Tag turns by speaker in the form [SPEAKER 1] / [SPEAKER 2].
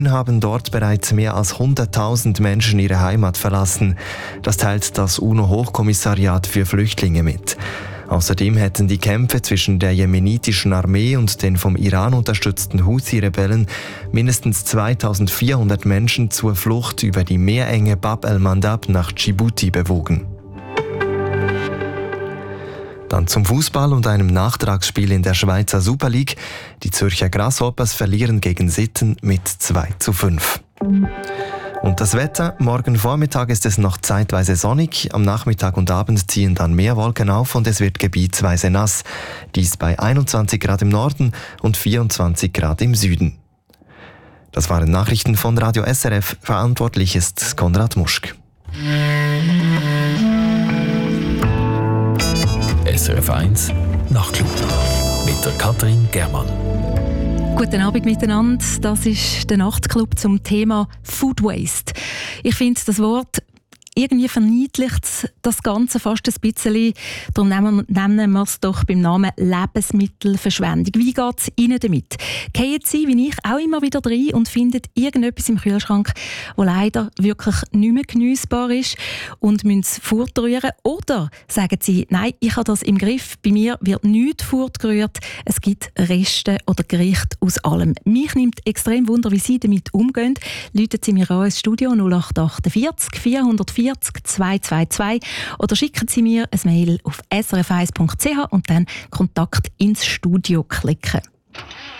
[SPEAKER 1] haben dort bereits mehr als 100.000 Menschen ihre Heimat verlassen. Das teilt das UNO-Hochkommissariat für Flüchtlinge mit. Außerdem hätten die Kämpfe zwischen der jemenitischen Armee und den vom Iran unterstützten Houthi-Rebellen mindestens 2.400 Menschen zur Flucht über die Meerenge Bab el-Mandab nach Djibouti bewogen. Dann zum Fußball und einem Nachtragsspiel in der Schweizer Super League. Die Zürcher Grasshoppers verlieren gegen Sitten mit 2:5. Und das Wetter: Morgen Vormittag ist es noch zeitweise sonnig, am Nachmittag und Abend ziehen dann mehr Wolken auf und es wird gebietsweise nass. Dies bei 21 Grad im Norden und 24 Grad im Süden. Das waren Nachrichten von Radio SRF. Verantwortlich ist Konrad Muschk.
[SPEAKER 2] SRF 1 Nachtclub mit der Katrin Germann.
[SPEAKER 3] Guten Abend miteinander. Das ist der Nachtclub zum Thema Food Waste. Ich finde das Wort irgendwie verniedlicht das Ganze fast ein bisschen. Darum nennen wir es doch beim Namen Lebensmittelverschwendung. Wie geht es Ihnen damit? Gehen Sie, wie ich, auch immer wieder rein und finden irgendetwas im Kühlschrank, das leider wirklich nicht mehr geniessbar ist und müssen es fortrühren? Oder sagen Sie, nein, ich habe das im Griff, bei mir wird nichts fortgerührt, es gibt Reste oder Gerichte aus allem. Mich nimmt extrem Wunder, wie Sie damit umgehen. Rufen Sie mir an ins Studio 0848 440 222 oder schicken Sie mir ein Mail auf srf1.ch und dann Kontakt ins Studio klicken.